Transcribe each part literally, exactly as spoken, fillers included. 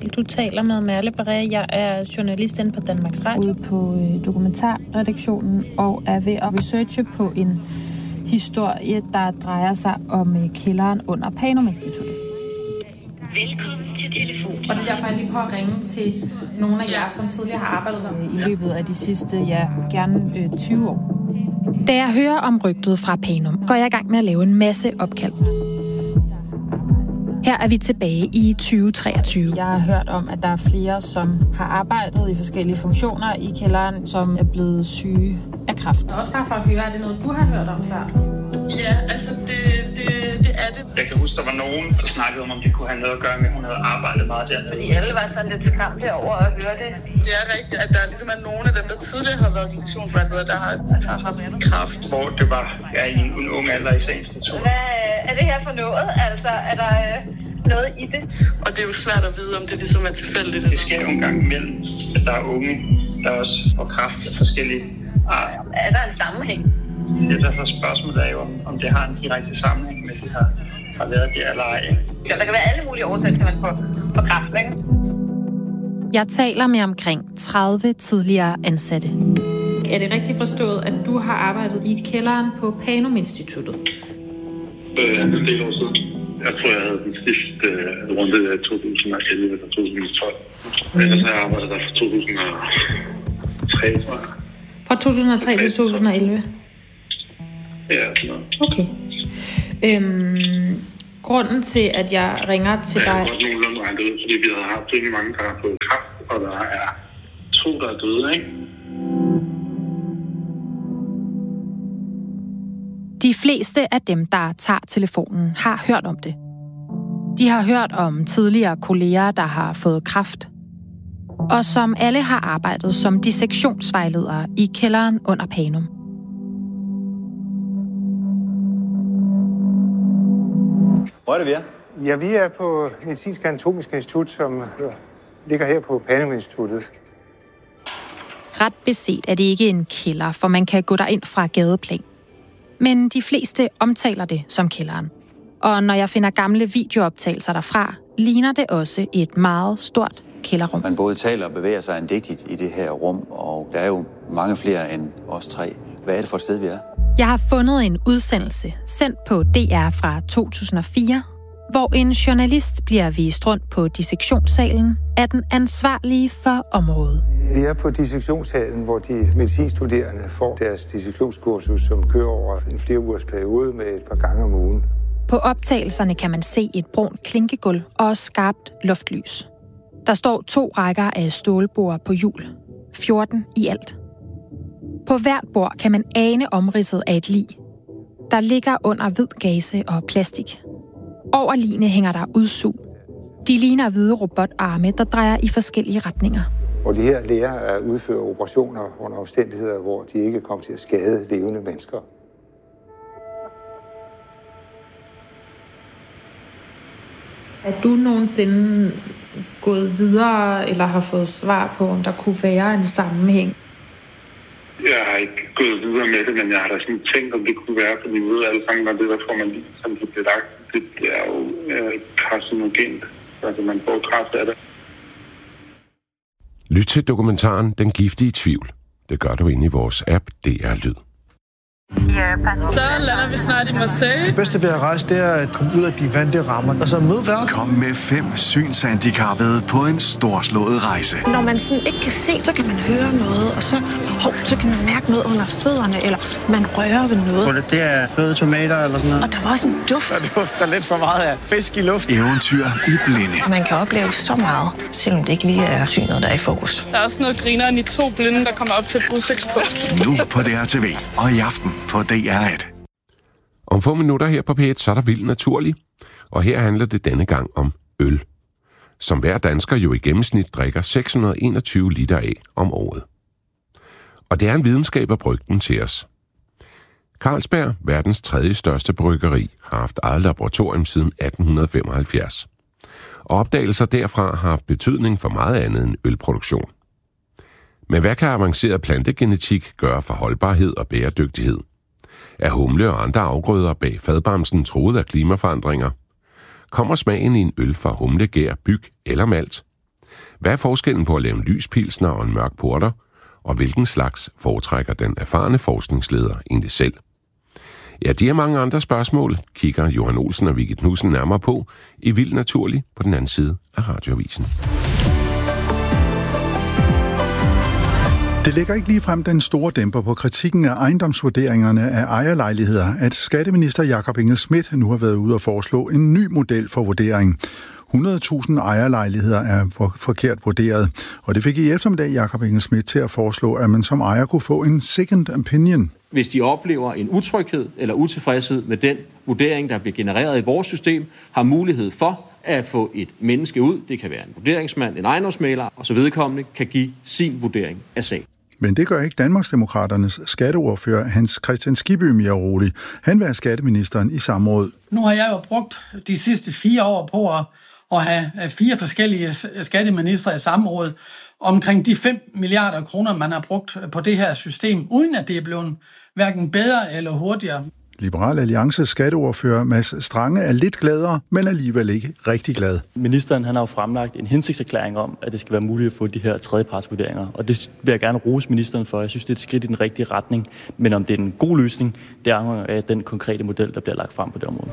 Du taler med Merle Barré. Jeg er journalist inde på Danmarks Radio. Ude på øh, dokumentarredaktionen og er ved at researche på en historie, der drejer sig om øh, kælderen under Panum Instituttet. Velkommen til telefon. Og det er derfor, jeg lige prøver at ringe til nogle af jer, som tidligere har arbejdet der i løbet af de sidste, ja, gerne øh, tyve år. Da jeg hører om rygtet fra Panum, går jeg i gang med at lave en masse opkald. Her er vi tilbage i tyve treogtyve. Jeg har hørt om, at der er flere, som har arbejdet i forskellige funktioner i kælderen, som er blevet syge af kræft. Og også bare for at høre, er det noget, du har hørt om før? Ja, altså det, det, det er det. Jeg kan huske, der var nogen, der snakkede om, om det kunne have noget at gøre med, at hun havde arbejdet meget der. Fordi alle var sådan lidt skræmte over at høre det. Det er rigtigt, at der ligesom er nogle af dem, der tidligere har været dissektionsvejledere, der har, har haft kræft. Hvor det var ja, i en, en ung alder i sagens natur. Hvad er det her for noget? Altså, er der øh, noget i det? Og det er jo svært at vide, om det ligesom er tilfældigt. Det sker jo en gang imellem, at der er unge, der også får kræft af forskellige arter. Er der en sammenhæng? Det der så spørgsmålet er jo, om det har en direkte sammenhæng med, at det har, har været det eller ej. Ja, der kan være alle mulige årsager til, at man får, får kræft, ikke? Jeg taler med omkring tredive tidligere ansatte. Er det rigtigt forstået, at du har arbejdet i kælderen på Panum Instituttet? Øh, en del år siden. Jeg tror, jeg havde den sidste uh, runde i to tusind og elleve eller to tusind og tolv. Mm. Ellers har jeg arbejdet der fra to tusind og tre, tror jeg. Fra to tusind og tre til to tusind og elleve? Ja, sådan noget. Okay. Øhm, grunden til, at jeg ringer til dig... Jeg har godt nogenlunde regnet ud, fordi vi har haft rigtig mange, der har fået kræft, og der er to, der er døde, ikke? De fleste af dem, der tager telefonen, har hørt om det. De har hørt om tidligere kolleger, der har fået kræft, og som alle har arbejdet som dissektionsvejledere i kælderen under Panum. Hvor er det, vi er? Ja, vi er på Medicinsk Anatomisk Institut, som ligger her på Panum Instituttet. Ret beset er det ikke en kælder, for man kan gå derind fra gadeplan. Men de fleste omtaler det som kælderen. Og når jeg finder gamle videooptagelser derfra, ligner det også et meget stort kælderrum. Man både taler og bevæger sig andægtigt i det her rum, og der er jo mange flere end os tre. Hvad er det for et sted, vi er? Jeg har fundet en udsendelse, sendt på D R fra to tusind og fire, hvor en journalist bliver vist rundt på dissektionssalen af den ansvarlige for området. Vi er på dissektionssalen, hvor de medicinstuderende får deres dissektionskursus, som kører over en flere ugers periode med et par gange om ugen. På optagelserne kan man se et brunt klinkegulv og skarpt luftlys. Der står to rækker af stålbord på hjul. fjorten i alt. På hvert bord kan man ane omridset af et lig, der ligger under hvid gaze og plastik. Over ligene hænger der udsug. De ligner hvide robotarme, der drejer i forskellige retninger. Og de her læger at udføre operationer under omstændigheder, hvor de ikke kommer til at skade levende mennesker. Er du nogensinde gået videre eller har fået svar på, om der kunne være en sammenhæng? Jeg har ikke gået videre med det, men jeg har da sådan tænkt, om det kunne være, fordi vi ved alle sammen, at det der får man lige, som det bliver lagt, det er jo øh, karcinogent. Altså man får kræft af det. Lyt til dokumentaren Den giftige tvivl. Det gør du inde i vores app D R Lyd. Så lander vi snart i Marseille. Det bedste ved at rejse, det er at komme ud af de vante rammer, og så møde verden. Kom med fem synshandicappede på en storslået rejse. Når man sådan ikke kan se, så kan man høre noget, og så, hov, så kan man mærke noget under fødderne, eller man rører ved noget. Det, det er fløde tomater eller sådan noget. Og der var også en duft. Der dufter lidt for meget af fisk i luft. Eventyr i blinde. Man kan opleve så meget, selvom det ikke lige er synet, der er i fokus. Der er også noget grineren i to blinde, der kommer op til et udsigts på. Nu på D R T V og i aften på D R et. Om få minutter her på P et, så er der Vildt Naturligt, og her handler det denne gang om øl, som hver dansker jo i gennemsnit drikker seks hundrede og enogtyve liter af om året. Og det er en videnskab at brygge den til os. Carlsberg, verdens tredje største bryggeri, har haft eget laboratorium siden atten femoghalvfjerds. Og opdagelser derfra har haft betydning for meget andet end ølproduktion. Men hvad kan avanceret plantegenetik gøre for holdbarhed og bæredygtighed? Er humle og andre afgrøder bag fadbamsen truet af klimaforandringer? Kommer smagen i en øl fra humle, gær, byg eller malt? Hvad er forskellen på at lave en lys pilsner og en mørk porter? Og hvilken slags foretrækker den erfarne forskningsleder egentlig selv? Ja, de har mange andre spørgsmål, kigger Johan Olsen og Vicky Knudsen nærmere på i Vildt Naturligt på den anden side af Radioavisen. Det lægger ikke ligefrem den store dæmper på kritikken af ejendomsvurderingerne af ejerlejligheder, at skatteminister Jakob Engel-Schmidt nu har været ude og foreslå en ny model for vurdering. hundrede tusind ejerlejligheder er forkert vurderet, og det fik i eftermiddag Jakob Engel-Schmidt til at foreslå, at man som ejer kunne få en second opinion. Hvis de oplever en utryghed eller utilfredshed med den vurdering, der bliver genereret i vores system, har mulighed for at få et menneske ud, det kan være en vurderingsmand, en ejendomsmægler, og så vedkommende kan give sin vurdering af sagen. Men det gør ikke Danmarksdemokraternes skatteordfører Hans Kristian Skibby mere rolig. Han var skatteministeren i samråd. Nu har jeg jo brugt de sidste fire år på at, at have fire forskellige skatteministre i samråd omkring de fem milliarder kroner, man har brugt på det her system, uden at det er blevet hverken bedre eller hurtigere. Liberal Alliances skatteordfører Mads Strange er lidt gladere, men alligevel ikke rigtig glad. Ministeren han har jo fremlagt en hensigtserklæring om, at det skal være muligt at få de her tredjepartsvurderinger, og det vil jeg gerne rose ministeren for. Jeg synes, det er et skridt i den rigtige retning, men om det er en god løsning, det afhænger af den konkrete model, der bliver lagt frem på det område.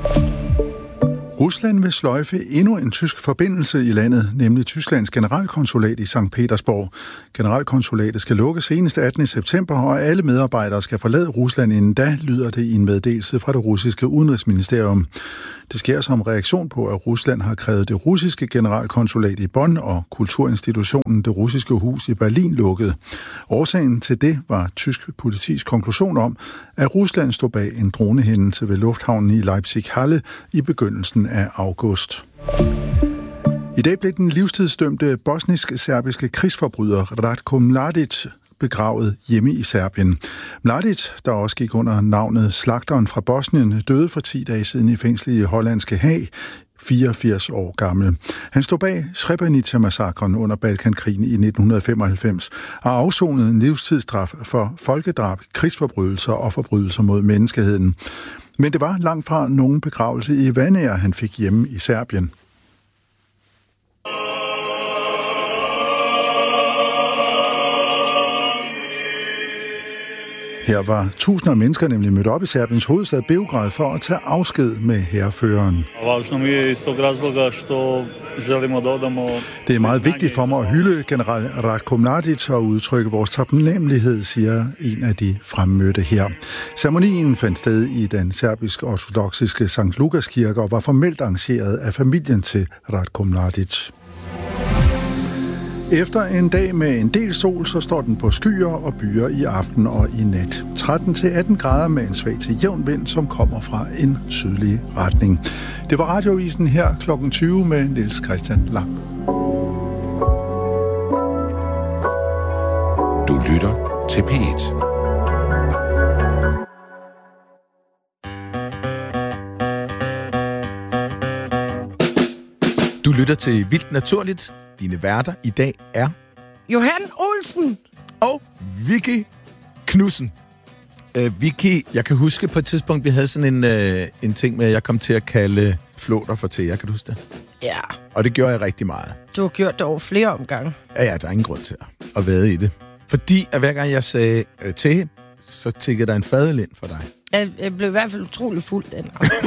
Rusland vil sløjfe endnu en tysk forbindelse i landet, nemlig Tysklands generalkonsulat i Sankt Petersborg. Generalkonsulatet skal lukke senest attende september, og alle medarbejdere skal forlade Rusland inden da, lyder det i en meddelelse fra det russiske udenrigsministerium. Det sker som reaktion på, at Rusland har krævet det russiske generalkonsulat i Bonn og kulturinstitutionen Det Russiske Hus i Berlin lukket. Årsagen til det var tysk politis konklusion om, at Rusland stod bag en dronehændelse ved lufthavnen i Leipzig-Halle i begyndelsen af august. I dag blev den livstidsdømte bosnisk-serbiske krigsforbryder Ratko Mladic begravet hjemme i Serbien. Mladic, der også gik under navnet Slagteren fra Bosnien, døde for ti dage siden i fængslet i hollandske Haag, fireogfirs år gammel. Han stod bag Srebrenica-massakren under Balkankrigen i nitten femoghalvfems og afsonede en livstidsstraf for folkedrab, krigsforbrydelser og forbrydelser mod menneskeheden. Men det var langt fra nogen begravelse i Vanær, han fik hjemme i Serbien. Her var tusinder af mennesker nemlig mødt op i Serbiens hovedstad Beograd for at tage afsked med hærføreren. Det er meget vigtigt for mig at hylde general Ratko Mladic og udtrykke vores taknemmelighed, siger en af de fremmødte her. Ceremonien fandt sted i den serbisk-ortodoksiske Sankt Lukas kirke og var formelt arrangeret af familien til Ratko Mladic. Efter en dag med en del sol, så står den på skyer og byer i aften og i nat. tretten til atten grader med en svag til jævn vind, som kommer fra en sydlig retning. Det var Radioavisen her klokken tyve med Niels Christian Lang. Du lytter til P et. Du lytter til Vildt Naturligt. Dine værter i dag er Johan Olsen og Vicky Knudsen. Uh, Vicky, jeg kan huske på et tidspunkt, vi havde sådan en, uh, en ting med, at jeg kom til at kalde flåter for teer. Kan du huske det? Ja. Og det gjorde jeg rigtig meget. Du har gjort det over flere omgange. Ja, ja, der er ingen grund til at, at vade i det. Fordi at hver gang jeg sagde uh, te, så tikkede der en fadøl ind for dig. Jeg, jeg blev i hvert fald utrolig fuld den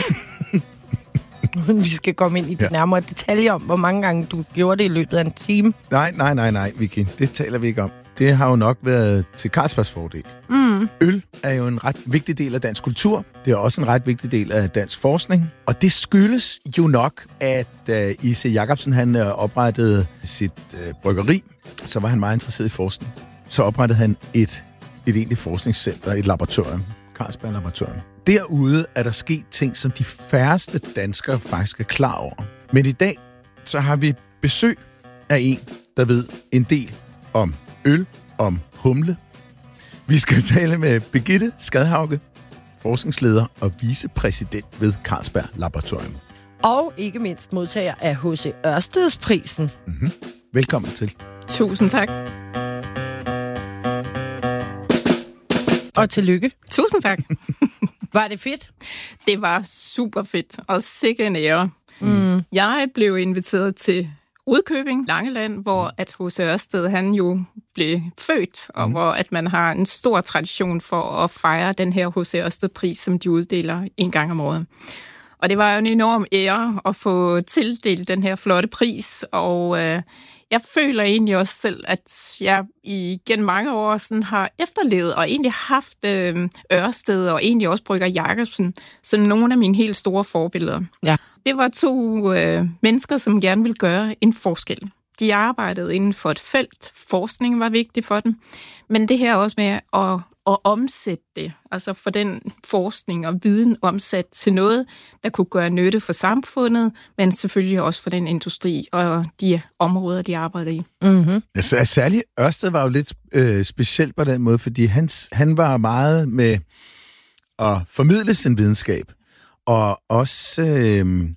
Vi skal komme ind i de ja. nærmere detaljer om, hvor mange gange du gjorde det i løbet af en time. Nej, nej, nej, nej, Vicky. Det taler vi ikke om. Det har jo nok været til Carlsbergs fordel. Mm. Øl er jo en ret vigtig del af dansk kultur. Det er også en ret vigtig del af dansk forskning. Og det skyldes jo nok, at uh, I C Jacobsen han uh, oprettede sit uh, bryggeri, så var han meget interesseret i forskning. Så oprettede han et, et egentligt forskningscenter, et laboratorium. Carlsberg Laboratorium. Derude er der sket ting, som de færreste danskere faktisk er klar over. Men i dag, så har vi besøg af en, der ved en del om øl, om humle. Vi skal tale med Birgitte Skadhauge, forskningsleder og vicepræsident ved Carlsberg Laboratorium. Og ikke mindst modtager af H C Ørstedsprisen. Mm-hmm. Velkommen til. Tusind tak. Og tillykke. Tusind tak. Var det fedt? Det var super fedt, og sikke en ære. Mm. Jeg blev inviteret til Rudkøbing, Langeland, hvor at H C Ørsted han jo blev født, og mm. hvor at man har en stor tradition for at fejre den her H C Ørsted-pris, som de uddeler en gang om året. Og det var jo en enorm ære at få tildelt den her flotte pris, og øh, jeg føler egentlig også selv, at jeg igen mange år sådan har efterlevet og egentlig haft øh, Ørsted og egentlig også Brøgger Jacobsen som nogle af mine helt store forbilleder. Ja. Det var to øh, mennesker, som gerne ville gøre en forskel. De arbejdede inden for et felt. Forskning var vigtig for dem. Men det her også med at, at omsætte det, altså for den forskning og viden omsat til noget, der kunne gøre nytte for samfundet, men selvfølgelig også for den industri og de områder, de arbejder i. Mm-hmm. Altså, særligt Ørsted var jo lidt øh, specielt på den måde, fordi han, han var meget med at formidle sin videnskab, og også øh,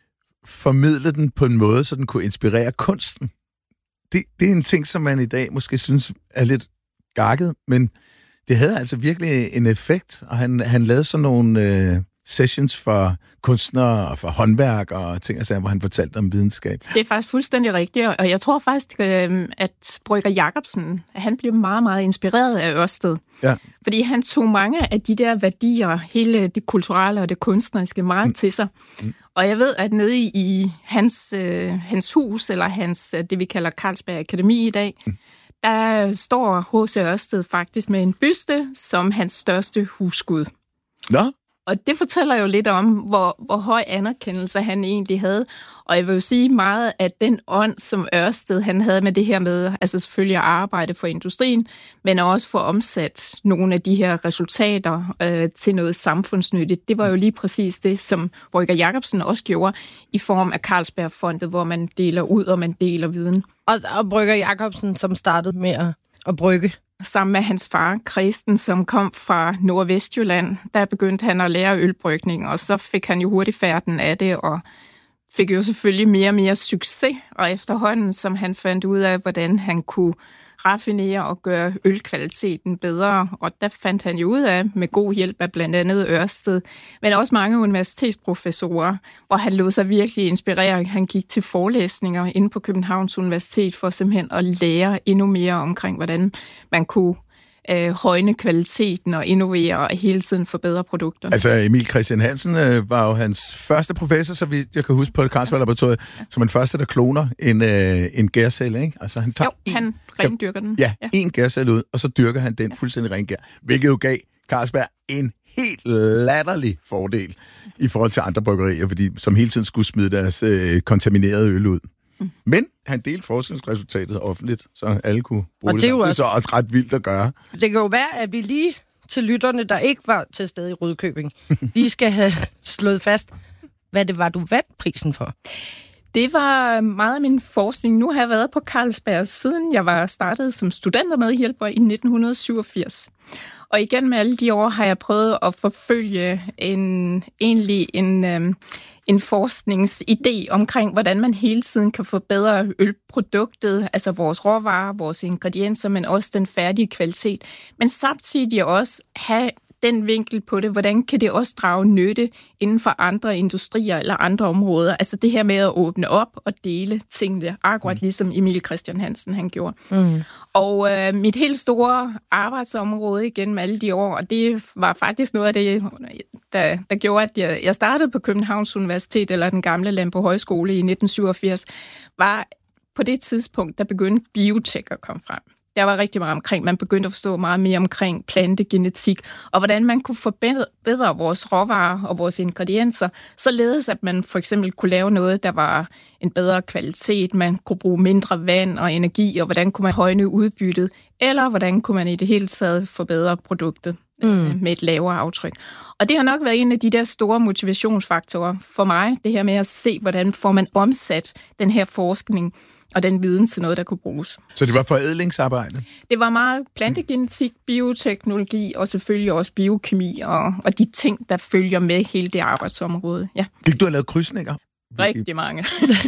formidle den på en måde, så den kunne inspirere kunsten. Det, det er en ting, som man i dag måske synes er lidt gakket, men det havde altså virkelig en effekt, og han, han lavede sådan nogle øh, sessions for kunstnere og for håndværk og ting og sager, hvor han fortalte om videnskab. Det er faktisk fuldstændig rigtigt, og jeg tror faktisk, øh, at Brøgger Jacobsen, han blev meget, meget inspireret af Ørsted. Ja. Fordi han tog mange af de der værdier, hele det kulturelle og det kunstneriske, meget mm. til sig. Mm. Og jeg ved, at nede i hans, øh, hans hus, eller hans, det vi kalder Carlsberg Akademi i dag, mm. der står H C Ørsted faktisk med en byste som hans største husgud. Nå? Og det fortæller jo lidt om, hvor, hvor høj anerkendelse han egentlig havde. Og jeg vil jo sige meget, at den ånd, som Ørsted han havde med det her med, altså selvfølgelig at arbejde for industrien, men også for omsat nogle af de her resultater øh, til noget samfundsnyttigt. Det var jo lige præcis det, som Brøgger Jacobsen også gjorde i form af Carlsbergfondet, hvor man deler ud, og man deler viden. Og, og Brøgger Jacobsen, som startede med at, at brygge. Sammen med hans far, Kristen, som kom fra Nordvestjylland, der begyndte han at lære ølbrygning, og så fik han jo hurtigt færden af det, og fik jo selvfølgelig mere og mere succes, og efterhånden, som han fandt ud af, hvordan han kunne raffinere og gøre ølkvaliteten bedre, og der fandt han jo ud af, med god hjælp af blandt andet Ørsted, men også mange universitetsprofessorer, hvor han lod sig virkelig inspirere. Han gik til forelæsninger inde på Københavns Universitet for simpelthen at lære endnu mere omkring, hvordan man kunne øh, højne kvaliteten og innovere og hele tiden forbedre produkter. Altså Emil Christian Hansen øh, var jo hans første professor, så vidt jeg kan huske, på Carlsberg Laboratoriet, ja. Som en første, der kloner en, øh, en gærcelle, ikke? Altså han tager jo, han rendyrker den. Ja, ja, en gærcelle ud, og så dyrker han den fuldstændig ren gær, hvilket jo gav Carlsberg en helt latterlig fordel i forhold til andre bryggerier, fordi, som hele tiden skulle smide deres øh, kontaminerede øl ud. Mm. Men han delte forskningsresultatet offentligt, så alle kunne bruge det. Det, det er så også ret vildt at gøre. Det kan jo være, at vi lige til lytterne, der ikke var til stede i Rudkøbing, lige skal have slået fast, hvad det var, du vandt prisen for. Det var meget af min forskning. Nu har jeg været på Carlsberg, siden jeg var startet som studentermedhjælper i nitten syvogfirs. Og igen med alle de år har jeg prøvet at forfølge en, egentlig en, øhm, en forskningsidé omkring, hvordan man hele tiden kan forbedre ølproduktet, altså vores råvarer, vores ingredienser, men også den færdige kvalitet. Men samtidig også have den vinkel på det, hvordan kan det også drage nytte inden for andre industrier eller andre områder. Altså det her med at åbne op og dele tingene, akkurat mm. ligesom Emil Christian Hansen han gjorde. Mm. Og øh, mit helt store arbejdsområde igen med alle de år, og det var faktisk noget af det, der, der gjorde, at jeg, jeg startede på Københavns Universitet, eller den gamle Landbrug Højskole i nitten syvogfirs, var på det tidspunkt, der begyndte biotek at komme frem. Der var rigtig meget omkring, man begyndte at forstå meget mere omkring plantegenetik, og hvordan man kunne forbedre vores råvarer og vores ingredienser, således at man for eksempel kunne lave noget, der var en bedre kvalitet, man kunne bruge mindre vand og energi, og hvordan kunne man højne udbyttet, eller hvordan kunne man i det hele taget forbedre produktet mm. med et lavere aftryk. Og det har nok været en af de der store motivationsfaktorer for mig, det her med at se, hvordan får man omsat den her forskning og den viden til noget, der kunne bruges. Så det var forædlingsarbejde? Det var meget plantegenetik, bioteknologi og selvfølgelig også biokemi og, og de ting, der følger med hele det arbejdsområde. Ja. Fik du have lavet krydsninger? Rigtig mange.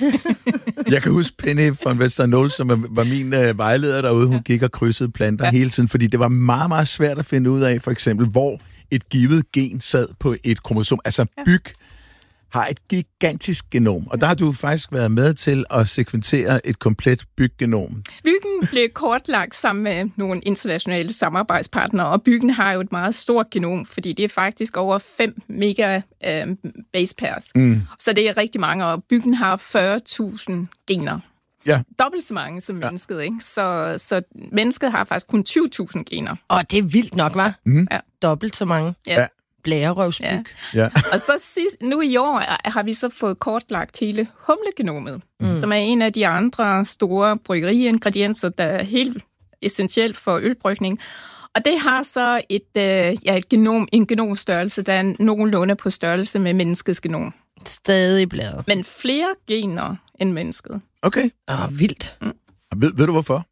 Jeg kan huske Penny fra Vester Nul, som var min øh, vejleder derude. Hun gik og krydsede planter ja. hele tiden, fordi det var meget, meget svært at finde ud af, for eksempel, hvor et givet gen sad på et kromosom. Altså byg har et gigantisk genom, og der har du faktisk været med til at sekventere et komplet byggenom. Byggen blev kortlagt sammen med nogle internationale samarbejdspartnere, og Byggen har jo et meget stort genom, fordi det er faktisk over fem mega øh, base pairs. Mm. Så det er rigtig mange, og Byggen har fyrre tusind gener. Ja. Dobbelt så mange som mennesket, ikke? Så, så mennesket har faktisk kun tyve tusind gener. Og det er vildt nok, hva'? Mm. Ja. Dobbelt så mange. Ja. Blærerøvsbyg. Ja. Ja. Og så sidst, nu i år har vi så fået kortlagt hele humlegenomet, mm. som er en af de andre store bryggeriingredienser, der er helt essentielt for ølbrygning. Og det har så et, øh, ja, et genom, en genomstørrelse, der er nogenlunde på størrelse med menneskets genom. Stadig blæret. Men flere gener end mennesket. Okay. Åh, vildt. Mm. Ved, ved du hvorfor?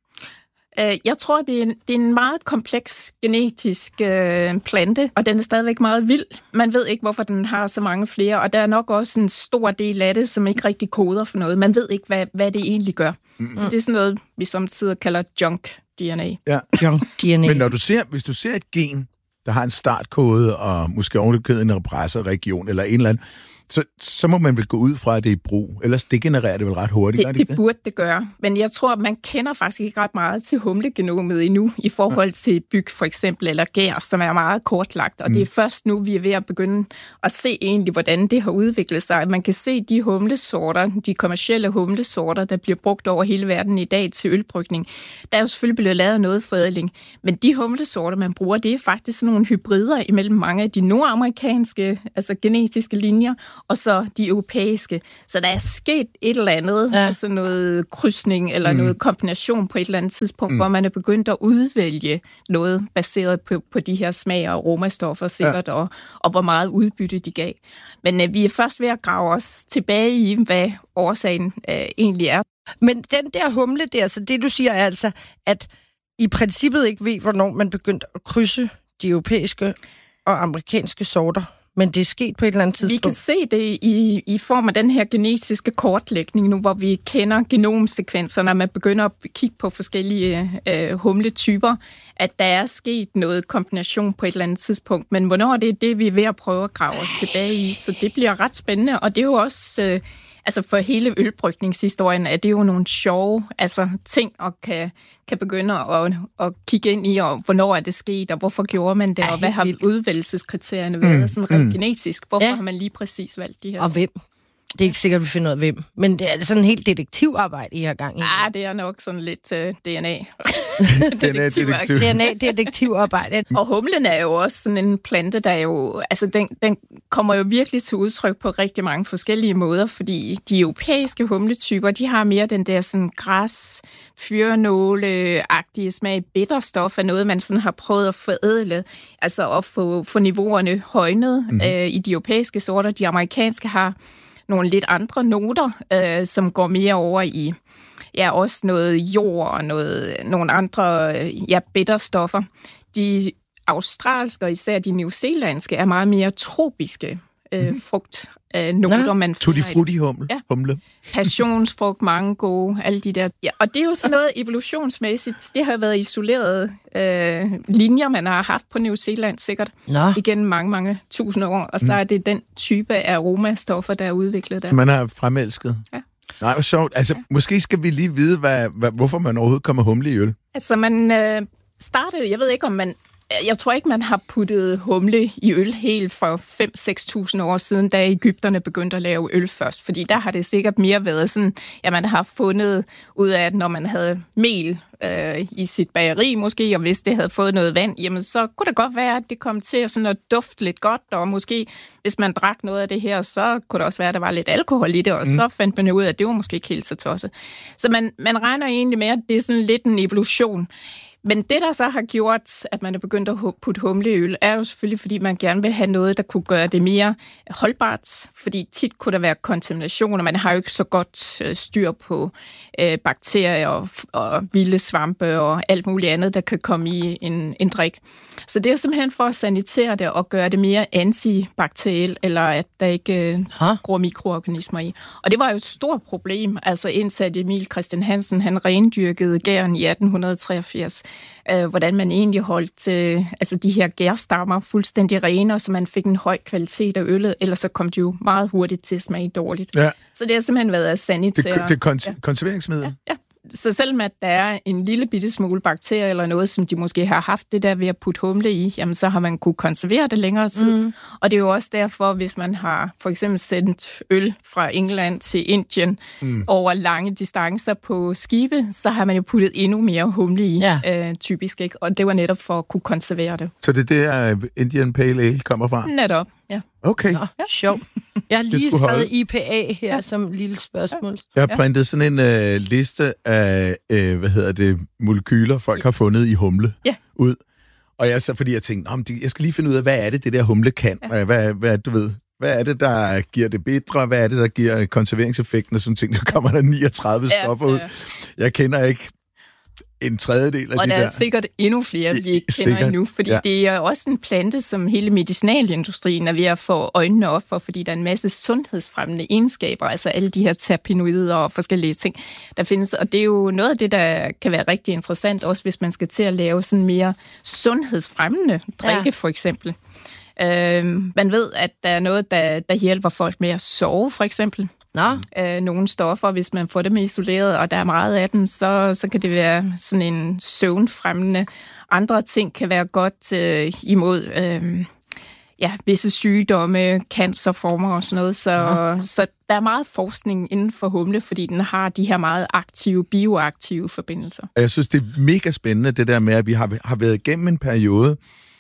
Jeg tror, det er, en, det er en meget kompleks genetisk øh, plante, og den er stadigvæk meget vild. Man ved ikke, hvorfor den har så mange flere, og der er nok også en stor del af det, som ikke rigtig koder for noget. Man ved ikke, hvad, hvad det egentlig gør. Mm. Så det er sådan noget, vi samtidig kalder junk D N A. Ja. Junk D N A. Men når du ser, hvis du ser et gen, der har en startkode, og måske ovenikøbet en repressorregion, eller en eller anden, Så, så må man vel gå ud fra, at det er i brug. Ellers det genererer det vel ret hurtigt, det, det, det burde det gøre. Men jeg tror, man kender faktisk ikke ret meget til humlegenomet endnu, i forhold ja. til byg for eksempel, eller gær, som er meget kortlagt. Og mm. det er først nu, vi er ved at begynde at se egentlig, hvordan det har udviklet sig. Man kan se de humlesorter, de kommercielle humlesorter, der bliver brugt over hele verden i dag til ølbrygning. Der er jo selvfølgelig blevet lavet noget forædling. Men de humlesorter, man bruger, det er faktisk sådan nogle hybrider imellem mange af de nordamerikanske, altså genetiske linjer, og så de europæiske. Så der er sket et eller andet, ja. altså noget krydsning eller mm. noget kombination på et eller andet tidspunkt, mm. hvor man er begyndt at udvælge noget baseret på, på de her smag- og aromastoffer sikkert, ja. og, og hvor meget udbytte de gav. Men øh, vi er først ved at grave os tilbage i, hvad årsagen øh, egentlig er. Men den der humle der, så det du siger er altså, at i princippet ikke ved, hvornår man begyndte at krydse de europæiske og amerikanske sorter. Men det er sket på et eller andet tidspunkt. Vi kan se det i, i form af den her genetiske kortlægning nu, hvor vi kender genomsekvenserne, når man begynder at kigge på forskellige øh, humletyper, at der er sket noget kombination på et eller andet tidspunkt. Men hvornår det er det, vi er ved at prøve at grave os tilbage i, så det bliver ret spændende. Og det er jo også... Øh, altså for hele ølbrygningshistorien er det jo nogle sjove altså, ting, og kan, kan begynde at, at kigge ind i, og hvornår er det sket, og hvorfor gjorde man det, og hvad har udvælgelseskriterierne været, mm, sådan rent mm. genetisk. Hvorfor ja. har man lige præcis valgt de her? Og hvem? Det er ikke sikkert, at vi finder ud af hvem. Men det er sådan en helt detektivarbejde, I har gang i. Ja, det er nok sådan lidt uh, D N A. Detektiv. D N A-detektivarbejde. Og humlen er jo også sådan en plante, der jo... Altså, den, den kommer jo virkelig til udtryk på rigtig mange forskellige måder, fordi de europæiske humletyper, de har mere den der sådan græs, fyrenåle-agtige smag, bitterstof af noget, man sådan har prøvet at forædle, altså at få, få niveauerne højnet mm-hmm. øh, i de europæiske sorter. De amerikanske har nogle lidt andre noter, øh, som går mere over i ja, også noget jord og noget, nogle andre ja, bitterstoffer. De australske og især de newzealandske er meget mere tropiske øh, frugt. Øh, noter, man Tutti frutti humle. Ja. humle. Passionsfrugt, mango, alle de der. Ja, og det er jo sådan noget evolutionsmæssigt. Det har været isolerede øh, linjer, man har haft på New Zealand sikkert Nå. igennem mange, mange tusind år. Og så mm. er det den type af aromastoffer, der er udviklet der. Så man har fremelsket? Ja. Nej, hvor sjovt. Altså, ja. måske skal vi lige vide, hvad, hvad, hvorfor man overhovedet kommer humle i øl. Altså, man øh, startede, jeg ved ikke, om man... Jeg tror ikke, man har puttet humle i øl helt for fem til seks tusind år siden, da Egypterne begyndte at lave øl først. Fordi der har det sikkert mere været sådan, at man har fundet ud af, at når man havde mel øh, i sit bageri måske, og hvis det havde fået noget vand, jamen så kunne det godt være, at det kom til sådan at dufte lidt godt, og måske hvis man drak noget af det her, så kunne det også være, at der var lidt alkohol i det, og mm. så fandt man ud af, at det var måske ikke helt så tosset. Så man, man regner egentlig med, at det er sådan lidt en evolution. Men det, der så har gjort, at man er begyndt at putte humle i øl, er jo selvfølgelig, fordi man gerne vil have noget, der kunne gøre det mere holdbart. Fordi tit kunne der være kontamination, og man har jo ikke så godt styr på øh, bakterier og, og vilde svampe og alt muligt andet, der kan komme i en, en drik. Så det er simpelthen for at sanitere det og gøre det mere antibakterielt, eller at der ikke øh, gror mikroorganismer i. Og det var jo et stort problem, altså indtil Emil Christian Hansen, han rendyrkede gæren i atten treogfirs. øh, hvordan man egentlig holdt øh, altså de her gærstammer fuldstændig rene, så man fik en høj kvalitet af øllet, ellers så kom de jo meget hurtigt til at smage dårligt. Ja. Så det har simpelthen været sanitær. Det, det er kons- ja. konserveringsmiddel? Ja, ja. Så selvom at der er en lille bitte smule bakterier eller noget, som de måske har haft det der ved at putte humle i, jamen så har man kunne konservere det længere tid. Mm. Og det er jo også derfor, hvis man har for eksempel sendt øl fra England til Indien mm. over lange distancer på skibe, så har man jo puttet endnu mere humle i, ja. øh, typisk, ikke? Og det var netop for at kunne konservere det. Så det er der Indian Pale Ale kommer fra? Netop, ja. Okay. Nå, ja. Sjov. Jeg har lige skrevet I P A her ja. som lille spørgsmål. Jeg har printet sådan en øh, liste af, øh, hvad hedder det, molekyler, folk har fundet i humle ja. ud. Og jeg så fordi jeg tænkte, jeg skal lige finde ud af, hvad er det, det der humle kan? Ja. Hvad, hvad, du ved, hvad er det, der giver det bedre? Hvad er det, der giver konserveringseffekten? Og sådan ting, der kommer der niogtredive ja, stoffer ud. Ja. Jeg kender ikke en tredjedel af og de der. Og der er sikkert endnu flere, vi ikke kender sikkert. endnu, fordi ja. det er også en plante, som hele medicinalindustrien er ved at få øjnene op for, fordi der er en masse sundhedsfremmende egenskaber, altså alle de her terpenoider og forskellige ting, der findes. Og det er jo noget af det, der kan være rigtig interessant, også hvis man skal til at lave sådan mere sundhedsfremmende drikke, ja. for eksempel. Øh, man ved, at der er noget, der, der hjælper folk med at sove, for eksempel. Nå. Øh, nogle stoffer, hvis man får dem isoleret, og der er meget af dem, så, så kan det være sådan en søvnfremmende. Andre ting kan være godt øh, imod øh, ja, visse sygdomme, cancerformer og sådan noget. Så, ja. så der er meget forskning inden for humle, fordi den har de her meget aktive, bioaktive forbindelser. Jeg synes, det er mega spændende, det der med, at vi har, har været igennem en periode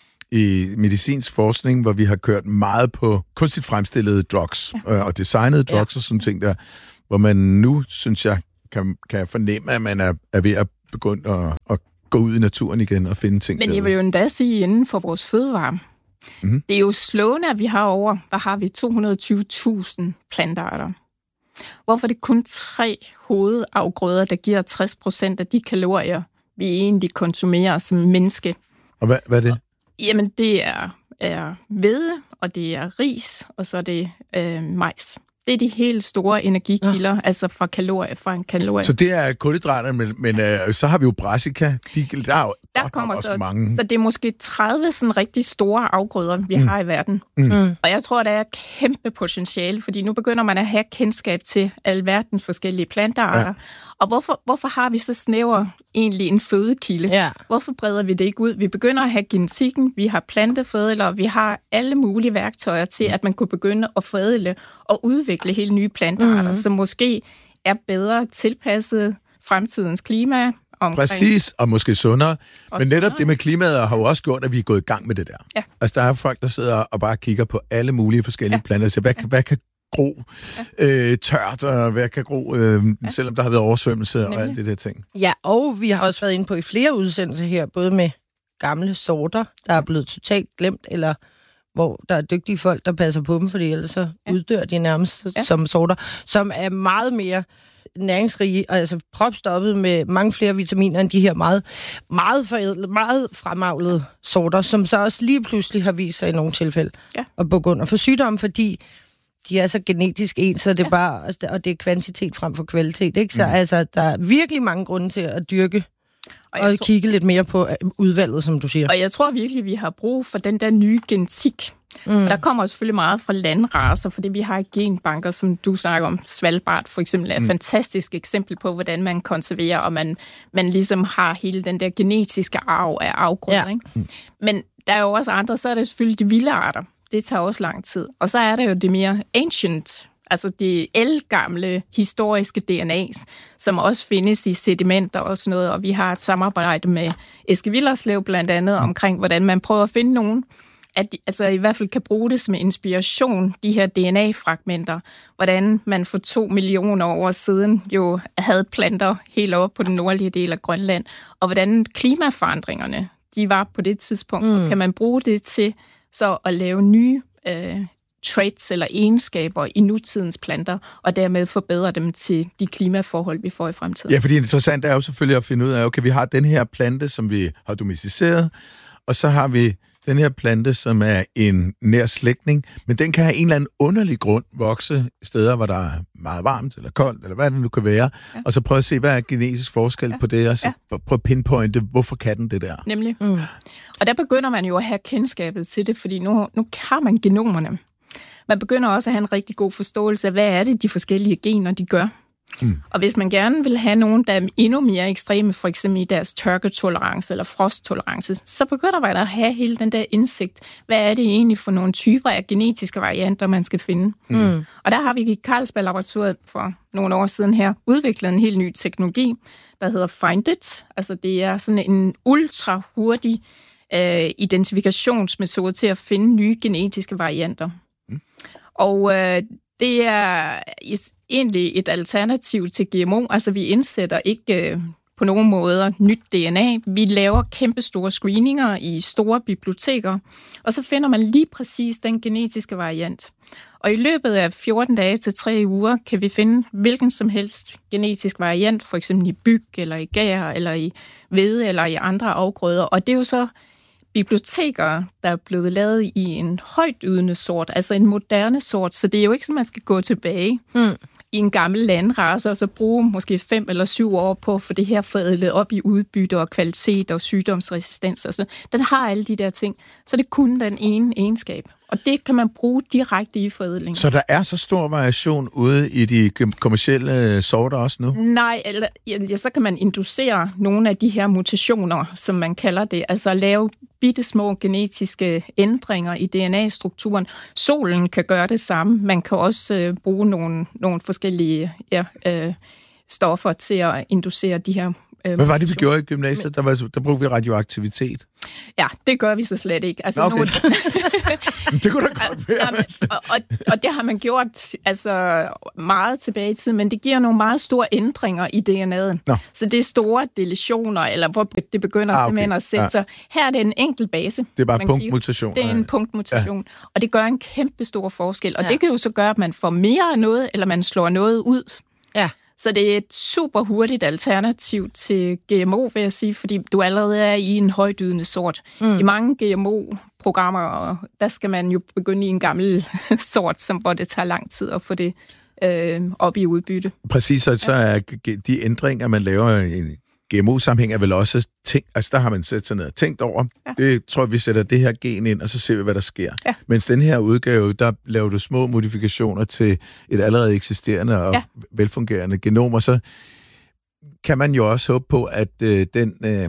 i medicinsk forskning, hvor vi har kørt meget på kunstigt fremstillede drugs ja. øh, og designede drugs ja. og sådan ting der, hvor man nu, synes jeg, kan, kan fornemme, at man er, er ved at begynde at, at gå ud i naturen igen og finde ting. Men jeg vil jo endda sige, inden for vores fødevare, mm-hmm. det er jo slående, at vi har over, hvad har vi, to hundrede og tyve tusind plantearter. Hvorfor er det kun tre hovedafgrøder, der giver tres procent af de kalorier, vi egentlig konsumerer som menneske? Og hvad, hvad er det? Jamen, det er, er hvede, og det er ris, og så er det øh, majs. Det er de helt store energikilder, ja. altså fra kalorier, fra en kalorie. Så det er kulhydrater, men, men øh, så har vi jo brassica. De, der er jo der kommer også så, mange. Så det er måske tredive sådan rigtig store afgrøder, vi mm. har i verden. Mm. Og jeg tror, der er kæmpe potentiale, fordi nu begynder man at have kendskab til alverdens forskellige plantearter. Ja. Og hvorfor, hvorfor har vi så snæver egentlig en fødekilde? Ja. Hvorfor breder vi det ikke ud? Vi begynder at have genetikken, vi har plantefødler, og vi har alle mulige værktøjer til, at man kunne begynde at forædle og udvikle helt nye plantearter, mm. som måske er bedre tilpasset fremtidens klima. Omkring. Præcis, og måske sundere. Og Men netop sundere. det med klimaet har jo også gjort, at vi er gået i gang med det der. Ja. Altså, der er folk, der sidder og bare kigger på alle mulige forskellige ja. planter og siger, hvad, ja. hvad kan gro ja. øh, tørt, og hvad kan gro, øh, ja. selvom der har været oversvømmelse Nemlig. og alt det der ting. Ja, og vi har også været inde på i flere udsendelser her, både med gamle sorter, der er blevet totalt glemt, eller hvor der er dygtige folk, der passer på dem, fordi ellers så ja. uddør de nærmest ja. som sorter, som er meget mere næringsrige, altså propstoppet med mange flere vitaminer end de her meget, meget forædlede, meget fremavlede sorter, som så også lige pludselig har vist sig i nogle tilfælde ja. at gå under for sygdom, fordi de er så genetisk ens, så det er bare, og det er kvantitet frem for kvalitet, ikke? Så mm. altså, der er virkelig mange grunde til at dyrke og, og tror, kigge lidt mere på udvalget, som du siger. Og jeg tror virkelig, vi har brug for den der nye genetik. Mm. Og der kommer selvfølgelig meget fra landracer, fordi vi har genbanker, som du snakker om. Svalbard for eksempel er et mm. fantastisk eksempel på, hvordan man konserverer, og man, man ligesom har hele den der genetiske arv af afgrøder. Ja. Ikke? Mm. Men der er jo også andre, så er det selvfølgelig de vilde arter. Det tager også lang tid. Og så er der jo det mere ancient, altså det ældgamle historiske D N A's, som også findes i sedimenter og sådan noget. Og vi har et samarbejde med Eske Willerslev blandt andet mm. omkring, hvordan man prøver at finde nogen, at de, altså i hvert fald kan bruge det som inspiration, de her D N A-fragmenter, hvordan man for to millioner år siden jo havde planter helt oppe på den nordlige del af Grønland, og hvordan klimaforandringerne, de var på det tidspunkt, mm. og kan man bruge det til så at lave nye øh, traits eller egenskaber i nutidens planter, og dermed forbedre dem til de klimaforhold, vi får i fremtiden. Ja, fordi det interessante er jo selvfølgelig at finde ud af, okay, vi har den her plante, som vi har domesticeret, og så har vi den her plante, som er en nær slægtning, men den kan have en eller anden underlig grund vokse steder, hvor der er meget varmt eller koldt, eller hvad det nu kan være, ja. Og så prøve at se, hvad er genetisk forskel ja. på det, og så ja. prøve at pinpointe, hvorfor kan den det der? Nemlig. Mm. Og der begynder man jo at have kendskabet til det, fordi nu, nu har man genomerne. Man begynder også at have en rigtig god forståelse af, hvad er det, de forskellige gener, de gør. Mm. Og hvis man gerne vil have nogen, der er endnu mere ekstreme, for eksempel i deres tørketolerance eller frosttolerance, så begynder man at have hele den der indsigt. Hvad er det egentlig for nogle typer af genetiske varianter, man skal finde? Mm. Og der har vi i Carlsberg-laboratoriet for nogle år siden her udviklet en helt ny teknologi, der hedder FindIt. Altså det er sådan en ultra hurtig øh, identifikationsmetode til at finde nye genetiske varianter. Mm. Og øh, det er egentlig et alternativ til G M O. Altså, vi indsætter ikke øh, på nogen måder nyt D N A. Vi laver kæmpestore screeninger i store biblioteker, og så finder man lige præcis den genetiske variant. Og i løbet af fjorten dage til tre uger kan vi finde hvilken som helst genetisk variant, for eksempel i byg, eller i gær, eller i hvede, eller i andre afgrøder. Og det er jo så biblioteker, der er blevet lavet i en højtydende sort, altså en moderne sort, så det er jo ikke, som man skal gå tilbage mm. i en gammel landrace, og så bruge måske fem eller syv år på at få det her forædlet op i udbytte og kvalitet og sygdomsresistens. Altså, den har alle de der ting, så det er kun den ene egenskab. Og det kan man bruge direkte i forædling. Så der er så stor variation ude i de kommercielle sorter også nu? Nej, eller, ja, så kan man inducere nogle af de her mutationer, som man kalder det. Altså lave bitte små genetiske ændringer i D N A-strukturen. Solen kan gøre det samme. Man kan også øh, bruge nogle, nogle forskellige ja, øh, stoffer til at inducere de her. Øh, Hvad var det, vi gjorde i gymnasiet? Der, var, der brugte vi radioaktivitet. Ja, det gør vi så slet ikke. Altså, okay. nogle... det kunne da godt være. Jamen, og, og, og det har man gjort altså, meget tilbage i tiden, men det giver nogle meget store ændringer i D N A'et. Nå. Så det er store deletioner, eller hvor det begynder ah, okay. simpelthen at sætte sig. Ja. Her er det en enkelt base. Det er bare punktmutation. Det er en punktmutation, ja. Og det gør en kæmpe stor forskel. Og ja. Det kan jo så gøre, at man får mere af noget, eller man slår noget ud. Ja. Så det er et super hurtigt alternativ til G M O, vil jeg sige, fordi du allerede er i en højdydende sort. Mm. I mange G M O-programmer, der skal man jo begynde i en gammel sort, som, hvor det tager lang tid at få det øh, op i udbytte. Præcis, og så er de ændringer, man laver i en G M O-sammenhæng, er vel også tænkt, altså der har man sat sig ned og tænkt over. Ja. Det tror jeg, vi sætter det her gen ind, og så ser vi, hvad der sker. Ja. Mens den her udgave, der laver du små modifikationer til et allerede eksisterende og ja. velfungerende genom, og så kan man jo også håbe på, at øh, den, øh,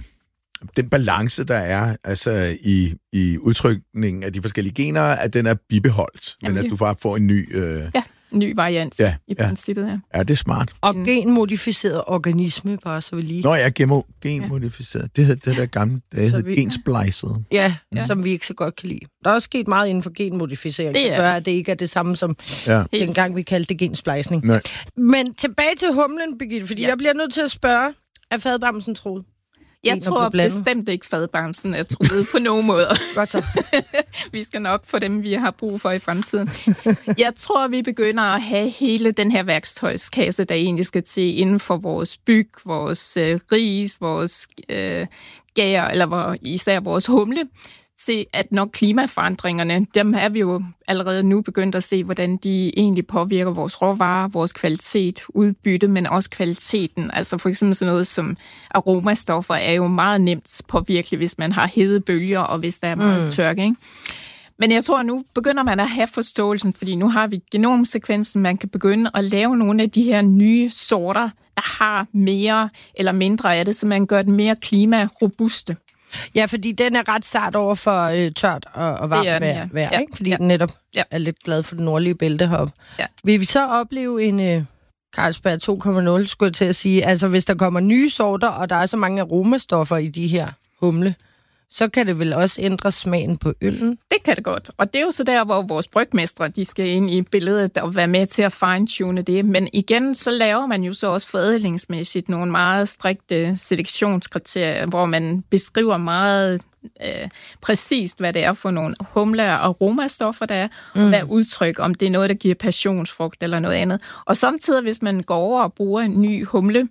den balance, der er altså i, i udtrykningen af de forskellige gener, at den er bibeholdt, Jamen, men at du bare får en ny... Øh, ja. ny variant ja, i ja. princippet, ja. Ja, det er smart. Og genmodificeret organisme, bare så vi lige... Nå ja, gemo- genmodificeret. Ja. Det hedder det der gamle, det hedder vi... gensplicet. Ja, ja, som vi ikke så godt kan lide. Der er også sket meget inden for genmodificering, det er... der gør, at det ikke er det samme som ja. dengang vi kaldte det gensplicing. Nej. Men tilbage til humlen, Birgitte, fordi ja. jeg bliver nødt til at spørge, er fadbamsen troet? Jeg tror bestemt ikke fadbamsen er truet på nogen måde. Godt så. Vi skal nok få dem, vi har brug for i fremtiden. Jeg tror, vi begynder at have hele den her værktøjskasse, der egentlig skal til inden for vores byg, vores øh, ris, vores øh, gær, eller hvor, især vores humle, til at når klimaforandringerne, dem er vi jo allerede nu begyndt at se, hvordan de egentlig påvirker vores råvarer, vores kvalitet, udbytte, men også kvaliteten. Altså for eksempel sådan noget som aromastoffer er jo meget nemt påvirkeligt, hvis man har hedebølger, og hvis der er meget mm. tørke, ikke? Men jeg tror, nu begynder man at have forståelsen, fordi nu har vi genomsekvensen, man kan begynde at lave nogle af de her nye sorter, der har mere eller mindre af det, så man gør den mere klimarobuste. Ja, fordi den er ret sart over for øh, tørt og, og varmt vejr, ja. vejr, ikke? Fordi ja. den netop ja. er lidt glad for det nordlige bælte heroppe. Ja. Vil vi så opleve en øh, Carlsberg to komma nul, skulle jeg til at sige? Altså, hvis der kommer nye sorter, og der er så mange aromastoffer i de her humle, så kan det vel også ændre smagen på øllen? Det kan det godt. Og det er jo så der, hvor vores brygmestre, de skal ind i billedet og være med til at fine-tune det. Men igen, så laver man jo så også forædlingsmæssigt nogle meget strikte selektionskriterier, hvor man beskriver meget øh, præcist, hvad det er for nogle humle- og aromastoffer, der er, mm. og hvad udtryk, om det er noget, der giver passionsfrugt eller noget andet. Og samtidig, hvis man går over og bruger en ny humle,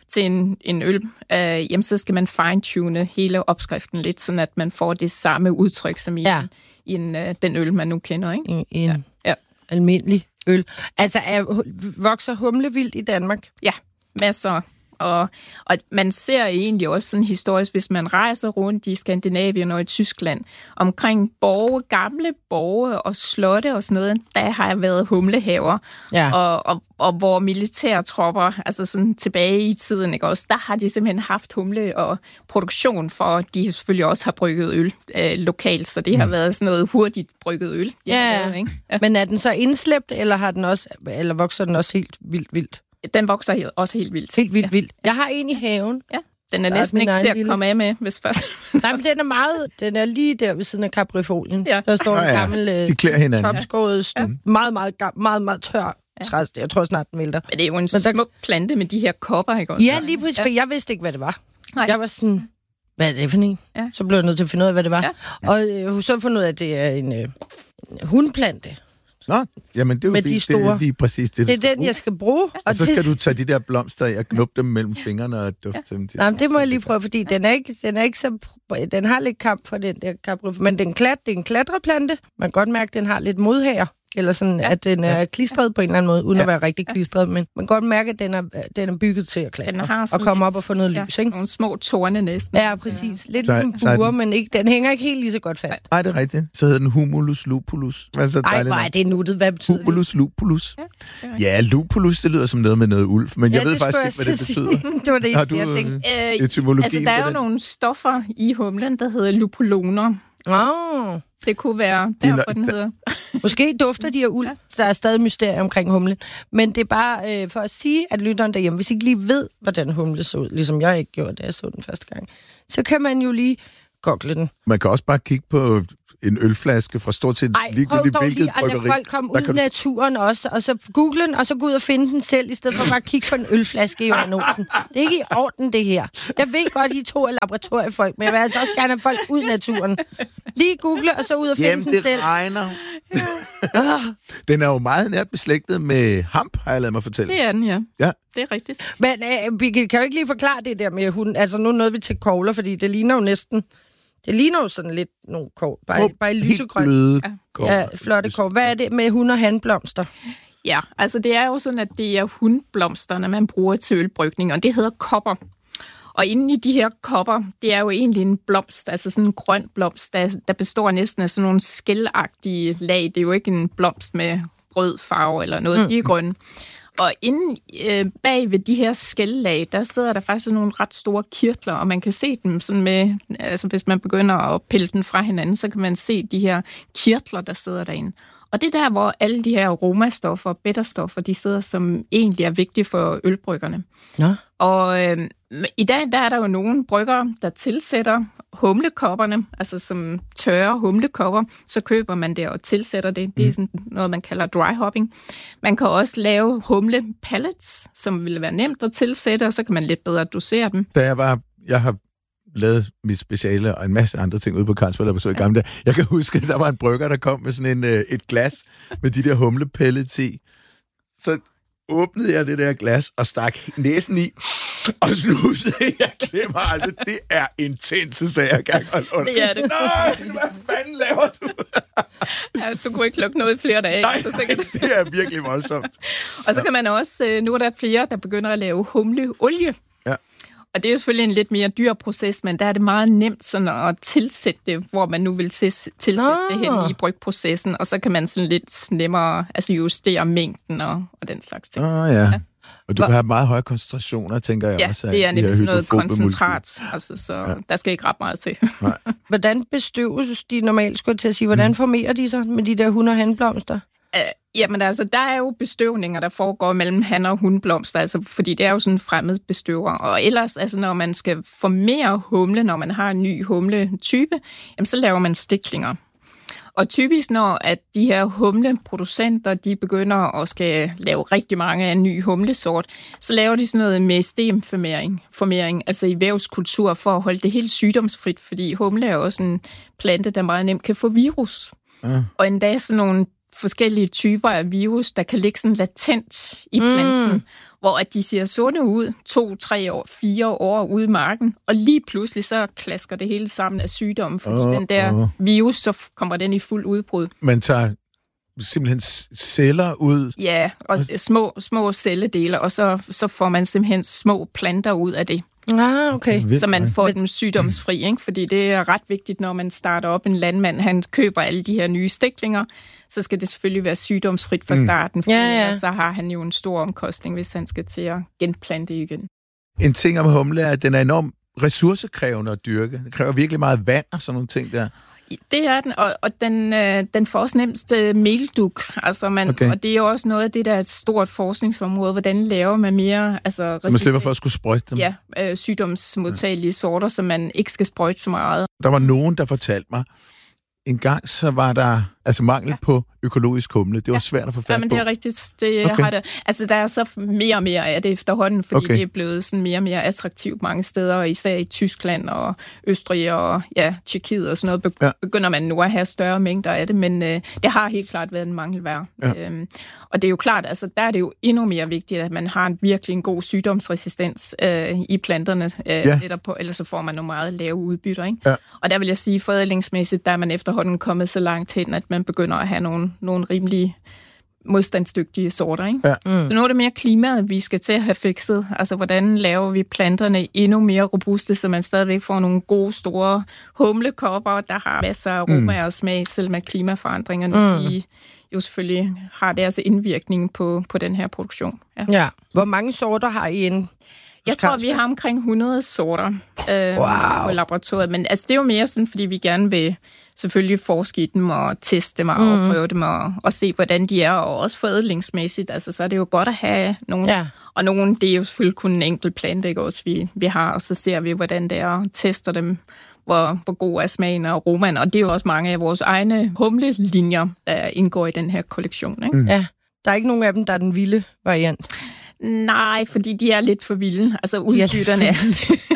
til en, en øl, øh, jamen så skal man fine-tune hele opskriften lidt, sådan at man får det samme udtryk som i, ja. en, i en, øh, den øl, man nu kender, ikke? En, en ja. Ja. almindelig øl. Altså, er, vokser humle vildt i Danmark? Ja, masser. Og, og man ser egentlig også sådan historisk, hvis man rejser rundt i Skandinavien og i Tyskland, omkring borge, gamle borge og slotte og sådan noget, der har været humlehaver. Ja. Og, og, og hvor militærtropper, altså sådan tilbage i tiden, ikke også, der har de simpelthen haft humle og produktion for, at de selvfølgelig også har brygget øl øh, lokalt, så det har mm. været sådan noget hurtigt brygget øl. Ja, lavet, ikke? Ja. Men er den så indslæbt, eller har den også, eller vokser den også helt vildt vildt? Den vokser også helt vildt. Helt vildt ja. vildt. Jeg har en i haven. Ja. Den er der næsten er ikke til at lille. komme af med, hvis først... Nej, men den er meget... Den er lige der ved siden af caprifolien. Ja. Der står en ja, ja. gammel topskåret, ja. meget, meget, meget, meget, meget tør ja. træs. Jeg tror snart, den vælter. Men det er jo en men smuk der... plante med de her kopper, ikke? Ja, lige præcis, ja. for jeg vidste ikke, hvad det var. Nej. Jeg var sådan... Hvad er det for en? Ja. Så blev jeg nødt til at finde ud af, hvad det var. Ja. Ja. Og jeg øh, så fundet ud af, at det er en, øh, en hundplante. Nå, jamen det er jo fint. De store. Det er lige præcis det, det er den, bruge. jeg skal bruge. Og, og så skal det... du tage de der blomster og knuppe dem mellem fingrene og dufte ja. dem til. Nej, det må jeg lige prøve, fordi den er ikke, den er ikke så... Den har lidt kamp for den der caprifol, men den klat, det er en klatreplante. Man kan godt mærke, at den har lidt modhager. Eller sådan, ja. at den er klistret på en eller anden måde, uden ja. at være rigtig klistret. Men man kan godt mærke, at den er, den er bygget til at klatre. Og komme op og få noget ja. lys, ikke? Nogle små torne næsten. Ja, præcis. Lidt så, ligesom buer, men ikke, den hænger ikke helt lige så godt fast. Nej, det er rigtigt. Så hedder den humulus lupulus. Ej, hvor er det nuttet. Hvad betyder det? Humulus lupulus. Ja, ja, lupulus, det lyder som noget med noget ulv, men ja, jeg ved faktisk ikke, hvad det betyder. Det var det eneste, jeg tænkte. Øh, etymologi altså, der er jo nogle stoffer i humlen, der hedder lupuloner. Åh. Oh. Det kunne være derfor, den hedder. Måske dufter de af uld. Ja. Der er stadig mysterie omkring humlen. Men det er bare øh, for at sige, at lytteren derhjemme, hvis I ikke lige ved, hvordan humle så ud, ligesom jeg ikke gjorde, da jeg så den første gang, så kan man jo lige google den. Man kan også bare kigge på en ølflaske fra stort set ligegyldigt hvilket bryggeri. Ej, prøv folk komme ud i naturen også, og så google den, og så gå ud og finde den selv, i stedet for bare at kigge på en ølflaske i Jørgen Olsen. Det er ikke i orden, det her. Jeg ved godt, I to er laboratoriefolk, men jeg vil altså også gerne have folk ud i naturen. Lige google, og så ud og finde Jamen, den selv. Jamen, det regner. Den er jo meget nært beslægtet med hamp, har jeg ladet mig fortælle. Det er den, ja. Ja. Det er rigtigt. Men øh, vi kan jo ikke lige forklare det der med hunden. Altså, nu nåede vi til kogler, fordi det ligner jo næsten... Det ligner jo sådan lidt nogle kål, bare, bare lysegrøn. Ja. ja, flotte kål. Hvad er det med hund- og handblomster? Ja, altså det er jo sådan, at det er hundblomsterne, man bruger til ølbrygning, og det hedder kopper. Og inde i de her kopper, det er jo egentlig en blomst, altså sådan en grøn blomst, der, der består næsten af sådan nogle skælagtige lag. Det er jo ikke en blomst med rød farve eller noget, mm. de er grønne. Og inde øh, bag ved de her skællag, der sidder der faktisk nogle ret store kirtler, og man kan se dem sådan med, altså hvis man begynder at pille den fra hinanden, så kan man se de her kirtler, der sidder derinde. Og det er der, hvor alle de her aromastoffer og bitterstoffer, de sidder, som egentlig er vigtige for ølbryggerne. Ja. Og øh, i dag, der er der jo nogle bryggere, der tilsætter humlekopperne, altså som tørre humlekopper, så køber man det og tilsætter det. Det er sådan noget, man kalder dry hopping. Man kan også lave humle pellets, som vil være nemt at tilsætte, og så kan man lidt bedre dosere dem. Da jeg var, jeg har lavet mit speciale og en masse andre ting ude på Carlsberg, der var så i gamle dage. Jeg kan huske, at der var en brygger, der kom med sådan en, et glas med de der humlepellets i. Så åbnede jeg det der glas og stak næsen i, og snusede. Jeg glemmer aldrig. Det er intense sager, kan jeg godt holde. Det er det. Nej, hvad fanden laver du? Ja, du kunne ikke lukke noget i flere dage. Nej, så nej, det er virkelig voldsomt. Og så kan man også, nu er der flere, der begynder at lave humleolie. Ja. Og det er jo selvfølgelig en lidt mere dyr proces, men der er det meget nemt sådan at tilsætte det, hvor man nu vil tilsætte Nå. det hen i brygprocessen, og så kan man sådan lidt nemmere altså justere mængden og, og den slags ting. Ah, ja. ja. Og du kan have meget høje koncentrationer, tænker jeg ja, også. Ja, det er nemlig sådan noget koncentrat, altså, så ja. Der skal ikke ret meget til. Hvordan bestøves de normalt, skulle jeg til at sige? Hvordan formerer de sig med de der hund- og handblomster? Uh, jamen altså, der er jo bestøvninger, der foregår mellem han- og hundblomster, altså, fordi det er jo sådan en fremmed bestøver. Og ellers, altså, når man skal formere humle, når man har en ny humletype, jamen, så laver man stiklinger. Og typisk, når at de her humleproducenter, de begynder at skal lave rigtig mange af en ny humlesort, så laver de sådan noget meristemformering, formering, altså i vævskultur, for at holde det helt sygdomsfrit, fordi humle er også en plante, der meget nemt kan få virus. Ja. Og endda sådan nogle forskellige typer af virus, der kan ligge sådan latent i planten, mm. hvor at de ser sunde ud to, tre år, fire år ude i marken, og lige pludselig så klasker det hele sammen af sygdommen, fordi oh, den der oh. virus, så kommer den i fuld udbrud. Man tager simpelthen celler ud? Ja, og små, små celledele, og så, så får man simpelthen små planter ud af det. Ah, okay. Så man får dem sygdomsfri, ikke? Fordi det er ret vigtigt, når man starter op en landmand, han køber alle de her nye stiklinger, så skal det selvfølgelig være sygdomsfrit fra starten, for ja, ja. så har han jo en stor omkostning, hvis han skal til at genplante igen. En ting om humle er, at den er enormt ressourcekrævende at dyrke. Det kræver virkelig meget vand og sådan nogle ting der. Det er den, og, og den, øh, den får også nemst øh, melduk, altså man, okay. og det er jo også noget af det, der er et stort forskningsområde, hvordan laver man mere... Altså, så man slipper for at skulle sprøjte dem? Ja, øh, sygdomsmodtagelige sorter, som man ikke skal sprøjte så meget. Der var nogen, der fortalte mig, en gang så var der altså mangel ja. på økologisk humle. Det var ja. svært at få fat på. Ja, men det er rigtigt. Det okay. har det. Altså, der er så mere og mere af det efterhånden, fordi okay. det er blevet sådan mere og mere attraktivt mange steder, især i Tyskland og Østrig og ja, Tjekkiet og sådan noget, Be- ja. begynder man nu at have større mængder af det, men øh, det har helt klart været en mangelvare. Ja. Øhm, og det er jo klart, altså der er det jo endnu mere vigtigt, at man har en virkelig en god sygdomsresistens øh, i planterne, øh, ja. netop på, ellers så får man nogle meget lave udbytter, ikke? Ja. Og der vil jeg sige, forædlingsmæssigt, der er man efterhånden kommet så langt hen, at man begynder at have nogle, nogle rimelige modstandsdygtige sorter, ikke? Ja. Mm. Så nu er det mere klimaet, vi skal til at have fikset. Altså, hvordan laver vi planterne endnu mere robuste, så man stadigvæk får nogle gode, store humlekopper, der har masser af aroma mm. og smag, selv med klimaforandringerne. Mm. De jo selvfølgelig har deres indvirkning på, på den her produktion. Ja. Ja. Hvor mange sorter har I en? Jeg tror, vi har omkring hundrede sorter øh, wow. på laboratoriet, men altså, det er jo mere sådan, fordi vi gerne vil selvfølgelig forske i dem og teste dem og mm. prøve dem og, og se, hvordan de er, og også forædlingsmæssigt. Altså, så er det jo godt at have nogle, ja. og nogle, det er jo selvfølgelig kun en enkelt plante, ikke, også, vi, vi har, og så ser vi, hvordan det er, og tester dem, hvor, hvor god er smagen og aromaen, og det er jo også mange af vores egne humlelinjer, der indgår i den her kollektion. Ikke? Mm. Ja, der er ikke nogen af dem, der er den vilde variant. Nej, fordi de er lidt for vilde. Altså udbytterne er,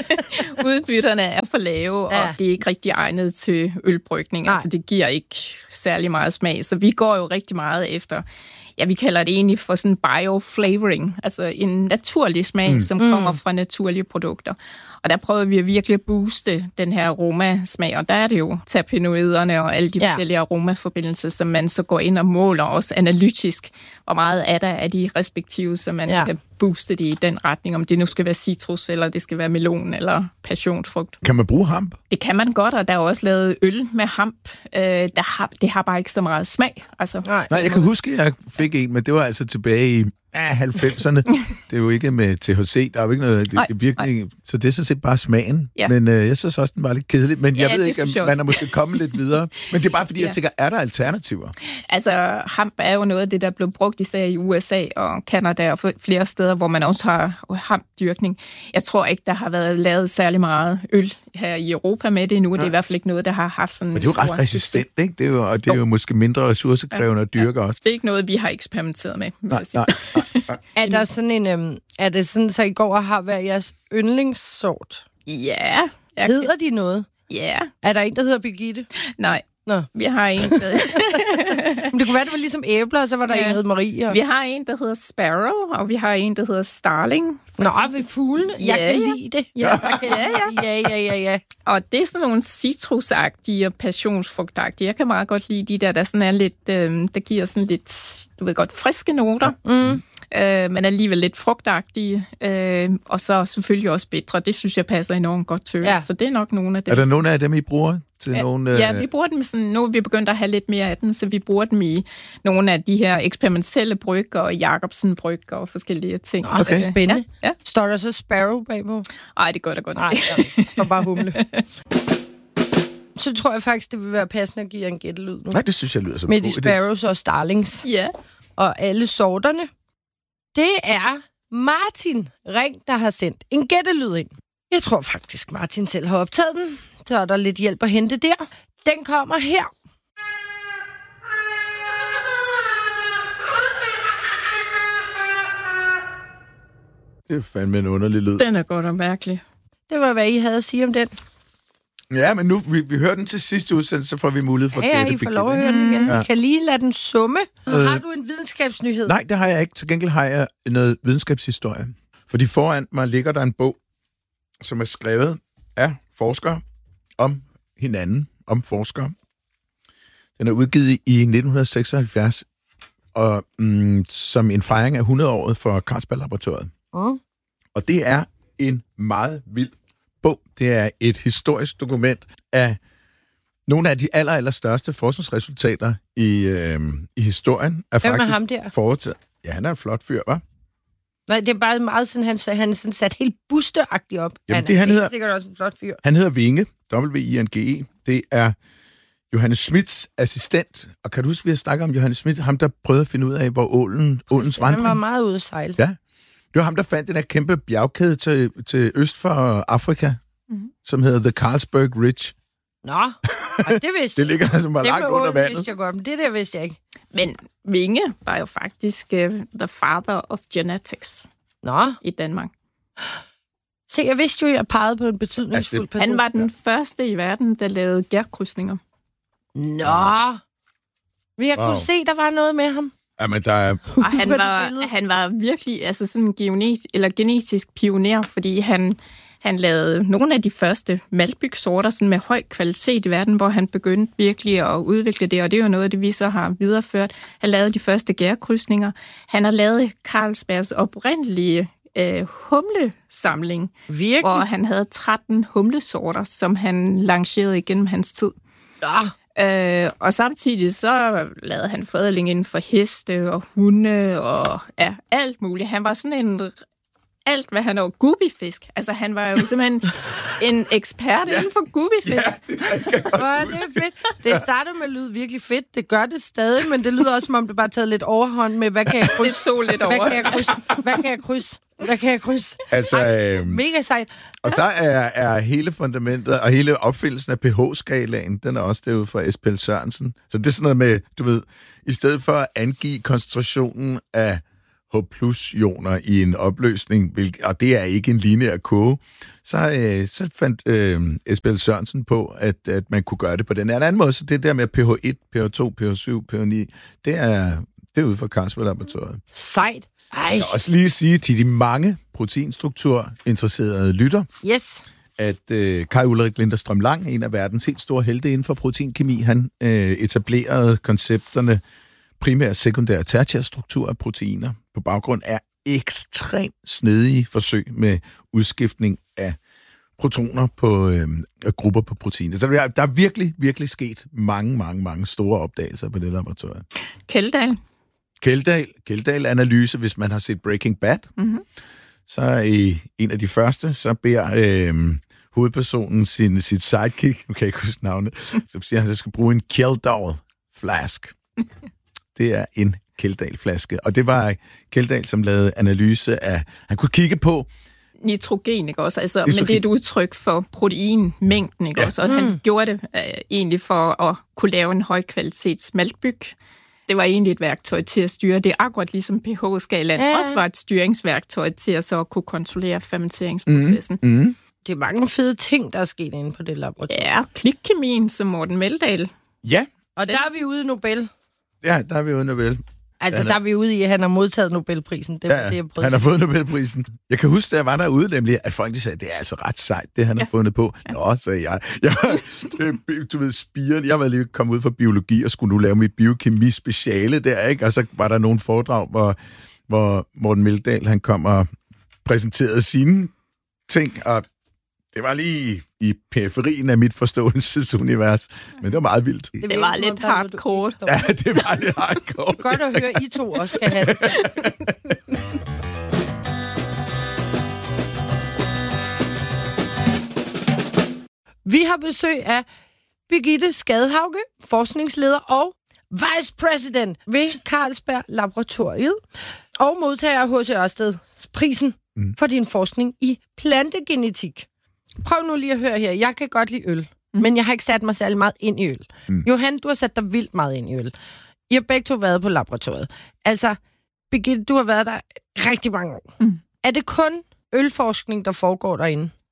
udbytterne er for lave, ja. og det er ikke rigtig egnet til ølbrygning. Nej. Altså det giver ikke særlig meget smag. Så vi går jo rigtig meget efter, ja, vi kalder det egentlig for sådan bioflavoring, altså en naturlig smag, mm. som kommer fra naturlige produkter. Og der prøver vi at virkelig at booste den her aromasmag, og der er det jo terpenoiderne og alle de ja. forskellige aromaforbindelser, som man så går ind og måler også analytisk, hvor meget er der af de respektive, så man ja. kan booste det i den retning, om det nu skal være citrus, eller det skal være melon, eller passionsfrugt. Kan man bruge hamp? Det kan man godt, og der er også lavet øl med hamp. Øh, der har, det har bare ikke så meget smag. Altså, Nej, jeg kan huske, at jeg fik en, men det var altså tilbage i ja, halvfemserne. Det er jo ikke med T H C, der er jo ikke noget, det, nej, det virkelig, nej. Så det er sådan set bare smagen. Ja. Men øh, jeg synes også, den var lidt kedelig. Men jeg ja, ved ikke, om man er måske kommet lidt videre. Men det er bare fordi, ja. jeg tænker, er der alternativer? Altså, hamp er jo noget af det, der blev brugt især i U S A og Canada og flere steder, hvor man også har hampdyrkning. Jeg tror ikke, der har været lavet særlig meget øl her i Europa med det endnu. Ja. Det er i hvert fald ikke noget, der har haft sådan... Men det er jo ret resistent, ikke? Det er jo, og det er jo, jo måske mindre ressourcekrævende ja. at dyrke ja. også. Det er ikke noget, vi har eksperimenteret med, vil nej, jeg sige. Nej, nej, nej. Er der sådan en... Øhm, er det sådan, så I går og har hver jeres yndlingssort? Ja. Hedder de noget? Ja. Er der en, der hedder Birgitte? Nej. Nå. Vi har en, der... det kunne være, det var ligesom æbler, og så var der ja. en, der hed Marie. Og... Vi har en, der hedder Sparrow, og vi har en, der hedder Starling. Nå, ved fuglene. Jeg ja, kan ja. lide det. Ja, jeg kan ja, ja. ja, ja, ja, ja. Og det er sådan nogle citrusagtige og passionsfrugtagtige. Jeg kan meget godt lide de der, der sådan er lidt, øh, der giver sådan lidt, du ved godt, friske noter. Mm. Øh, men alligevel lidt frugtagtige, øh, og så selvfølgelig også bitre. Det synes jeg passer enormt godt til. Ja. Så det er nok nogle af dem. Er der nogle af dem, I bruger til ja, nogle? Ja, vi bruger dem sådan, nu er vi begyndt at have lidt mere af dem, så vi bruger dem i nogle af de her eksperimentelle brygger og Jacobsen brygger og forskellige ting. Okay, spændende. Ja. Ja. Står der så Sparrow bagpå? Nej, det gør der godt. Nej, der står bare humle. Så tror jeg faktisk, det vil være passende at give en gættelyd nu. Nej, det synes jeg lyder som med de Sparrows og Starlings. Ja. Og alle sorterne. Det er Martin Ring, der har sendt en gættelyd ind. Jeg tror faktisk, Martin selv har optaget den. Så er der lidt hjælp at hente der. Den kommer her. Det er fandme en underlig lyd. Den er godt og mærkelig. Det var, hvad I havde at sige om den. Ja, men nu, vi, vi hører den til sidste udsendelse, så får vi mulighed for at ja, gætte. Ja, I får lov at høre den igen. Ja. Kan lige lade den summe. Øh, har du en videnskabsnyhed? Nej, det har jeg ikke. Til gengæld har jeg noget videnskabshistorie. Fordi foran mig ligger der en bog, som er skrevet af forskere om hinanden, om forskere. Den er udgivet i nitten seksoghalvfjerds, og mm, som en fejring af hundrede-året for Carlsberg-laboratoriet. Mm. Og det er en meget vild bog. Det er et historisk dokument af nogle af de aller, aller største forskningsresultater i, øh, i historien. Er Hvem er faktisk ham der? Foretaget. Ja, han er en flot fyr, hva'? Nej, det er bare meget sådan, han, han er sådan sat helt busteagtigt op. Jamen, han det, er han helt hedder, sikkert også en flot fyr. Han hedder Winge, W I N G E. Det er Johannes Schmidts assistent. Og kan du huske, vi har snakket om Johannes Schmidt, ham der prøvede at finde ud af, hvor ålen, ålens vandring... Han var meget ude at sejle. Ja. Det var ham, der fandt den der kæmpe bjergkæde til, til øst for Afrika, mm-hmm. som hedder The Carlsberg Ridge. Nå, og det vidste Det ligger altså meget langt under vandet. Det vidste jeg godt, men det der vidste jeg ikke. Men Winge var jo faktisk uh, the father of genetics. Nå. I Danmark. Se, jeg vidste jo, at jeg pegede på en betydningsfuld altså, person. Han var den første i verden, der lavede gærkrydsninger. Nå. Men jeg wow. kunne se, der var noget med ham. Jamen, der er... Og han var, han var virkelig altså sådan genetisk, eller genetisk pioner, fordi han, han lavede nogle af de første maltbygsorter sådan med høj kvalitet i verden, hvor han begyndte virkelig at udvikle det, og det er jo noget af det, vi så har videreført. Han lavede de første gærkrydsninger. Han har lavet Carlsbergs oprindelige øh, humlesamling, virkelig? Hvor han havde tretten humlesorter, som han lancerede igennem hans tid. Ja. Øh, og samtidig så lavede han forædling inden for heste og hunde og ja, alt muligt. Han var sådan en alt, hvad han var gubifisk. Altså, han var jo simpelthen en ekspert ja. inden for gubifisk. Ja, det, er det er fedt. Det startede med at lyde virkelig fedt. Det gør det stadig, men det lyder også, som om det bare taget lidt overhånd med, hvad kan jeg krydse? Det så lidt over. Hvad kan jeg krydse? Hvad kan jeg krydse? Hvad kan jeg krydse? Altså, øh, mega sejt. Og så er, er hele fundamentet, og hele opfindelsen af pH-skalaen, den er også derude fra S P L Sørensen. Så det er sådan noget med, du ved, i stedet for at angive koncentrationen af H plus-ioner i en opløsning, hvilket, og det er ikke en lineær kurve, så, øh, så fandt øh, S P L Sørensen på, at, at man kunne gøre det på den anden måde. Så det der med pH et, pH to, pH syv, pH ni, det er, det er ude fra Carlsberg-laboratoriet. Sejt. Ej. Jeg vil også lige sige til de mange proteinstruktur-interesserede lytter, yes. at øh, Kai Ulrik Linderstrøm Lang, en af verdens helt store helte inden for proteinkemi, han øh, etablerede koncepterne primær, sekundær og tertiær struktur af proteiner på baggrund af ekstremt snedige forsøg med udskiftning af protoner på øh, grupper på proteiner. Så der er, der er virkelig, virkelig sket mange, mange, mange store opdagelser på det laboratorium. Kjeldahl. Kjeldahl, Kjeldahl-analyse, hvis man har set Breaking Bad, mm-hmm. så i en af de første, så beder øh, hovedpersonen sin, sit sidekick, nu kan jeg ikke huske navnet, så siger han, at han skal bruge en Kjeldahl-flask. Det er en Kjeldahl-flaske, og det var Kjeldahl, som lavede analyse af, han kunne kigge på nitrogen, ikke også? Altså, men det er et udtryk for proteinmængden, ikke ja. også? Og mm. han gjorde det øh, egentlig for at kunne lave en højkvalitets maltbyg. Det var egentlig et værktøj til at styre det, akkurat ligesom pH-skalaen ja. også var et styringsværktøj til at så kunne kontrollere fermenteringsprocessen. Mm. Mm. Det er mange fede ting, der er sket inde på det laboratorium. Ja, klikkemien, som Morten Meldal. Ja. Og der er vi ude i Nobel. Ja, der er vi ude i Nobel. Altså, der er vi ude i, at han har modtaget Nobelprisen. Det, ja, det, jeg han har fået Nobelprisen. Jeg kan huske, da jeg var derude, nemlig, at folk de sagde, det er altså ret sejt, det han ja. har fundet på. Nå, sagde jeg. Jeg du ved, spiren. Jeg var lige kommet ud fra biologi og skulle nu lave mit biokemi-speciale der, ikke? Og så var der nogle foredrag, hvor, hvor Morten Meldal, han kom og præsenterede sine ting, og det var lige i periferien af mit forståelsesunivers, men det var meget vildt. Det, det var lidt hardcore. Ja, det var lidt hardcore. Godt at høre, I to også kan have det. Vi har besøg af Birgitte Skadhauge, forskningsleder og vice president ved Carlsberg Laboratoriet, og modtager af H C Ørsted-prisen mm. for din forskning i plantegenetik. Prøv nu lige at høre her. Jeg kan godt lide øl, mm. men jeg har ikke sat mig særlig meget ind i øl. Mm. Johan, du har sat dig vildt meget ind i øl. I har begge to været på laboratoriet. Altså, Birgitte, du har været der rigtig mange år. Mm. Er det kun ølforskning, der foregår derinde?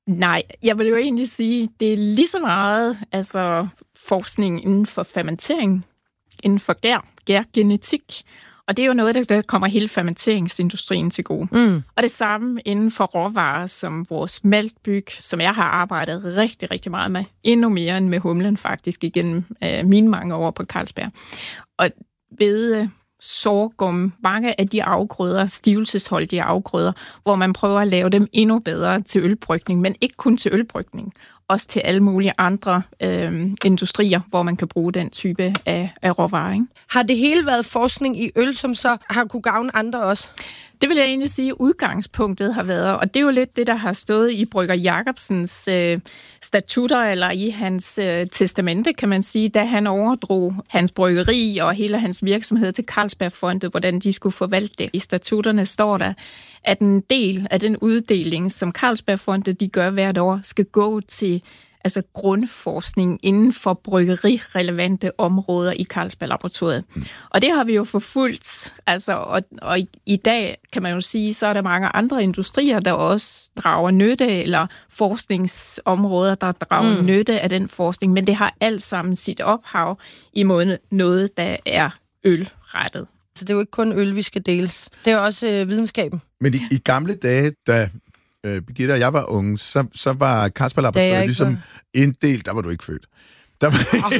Nej, jeg vil jo egentlig sige, det er lige så meget altså, forskning inden for fermentering, inden for gær, gærgenetik. Og det er jo noget, der kommer hele fermenteringsindustrien til gode. Mm. Og det samme inden for råvarer, som vores maltbyg, som jeg har arbejdet rigtig, rigtig meget med. Endnu mere end med humlen faktisk, igennem øh, mine mange år på Carlsberg. Og ved sorghum, mange af de afgrøder, stivelsesholdige afgrøder, hvor man prøver at lave dem endnu bedre til ølbrygning, men ikke kun til ølbrygning, også til alle mulige andre øh, industrier, hvor man kan bruge den type af, af råvarer. Ikke? Har det hele været forskning i øl, som så har kunne gavne andre også? Det vil jeg egentlig sige, udgangspunktet har været, og det er jo lidt det, der har stået i Brygger Jacobsens øh, statutter, eller i hans øh, testamente, kan man sige, da han overdrog hans bryggeri og hele hans virksomhed til Carlsbergfondet, hvordan de skulle forvalte det. I statutterne står der, at en del af den uddeling, som Carlsbergfondet de gør hvert år, skal gå til altså grundforskning inden for bryggerirelevante områder i Carlsberg-laboratoriet. Mm. Og det har vi jo forfulgt, altså, og, og i, i dag kan man jo sige, så er der mange andre industrier, der også drager nytte, eller forskningsområder, der drager mm. nytte af den forskning, men det har alt sammen sit ophav i noget, der er ølrettet. Så det er jo ikke kun øl, vi skal deles. Det er også øh, videnskaben. Men i, i gamle dage, da øh, Birgitte og jeg var unge, så, så var Carlsberg-laboratoriet ligesom var... inddelt, der var du ikke født. Der var oh,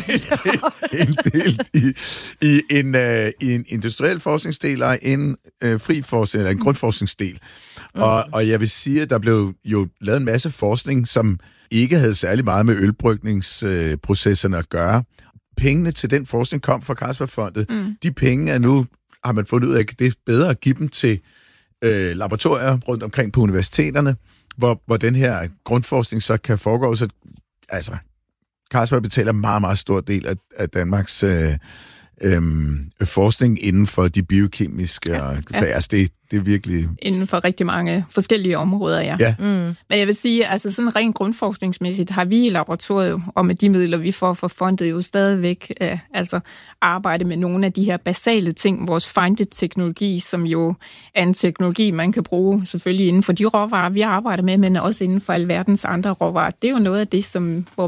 inddelt i, i, en, øh, i en industriel forskningsdel og en øh, fri forskning, eller en grundforskningsdel. Mm. Og, og jeg vil sige, at der blev jo lavet en masse forskning, som ikke havde særlig meget med ølbrygningsprocesserne øh, at gøre. Pengene til den forskning kom fra Carlsbergfondet. Mm. De penge er nu, har man fundet ud af, at det er bedre at give dem til øh, laboratorier rundt omkring på universiteterne, hvor, hvor den her grundforskning så kan foregå. Så, altså, Carlsberg betaler en meget, meget stor del af, af Danmarks øh, øh, forskning inden for de biokemiske ja, fag. Ja. Altså, det, det er virkelig... Inden for rigtig mange forskellige områder, ja. ja. Mm. Men jeg vil sige, altså sådan rent grundforskningsmæssigt har vi i laboratoriet, og med de midler, vi får for fondet, jo stadigvæk øh, altså arbejde med nogle af de her basale ting. Vores Find-it-teknologi, som jo er en teknologi, man kan bruge selvfølgelig inden for de råvarer, vi arbejder med, men også inden for alverdens andre råvarer. Det er jo noget af det, som